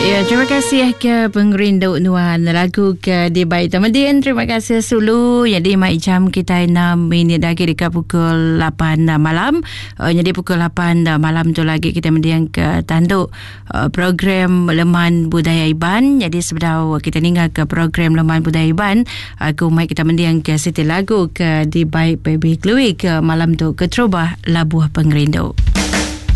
Ya, terima kasih ke pengerindu Nuan lagu ke di baik Tamadin. Terima kasih Sulu. Jadi mai jam kita 6 minit lagi dekat pukul 8 malam. Jadi pukul 8 malam tu lagi kita mendiang ke tanduk program Leman Budaya Iban. Jadi sebentar kita tinggal ke program Leman Budaya Iban. Aku mai kita mendiang ke Siti lagu ke di baik Baby Chloe ke malam tu ke Terubah Labuh Pengerindu.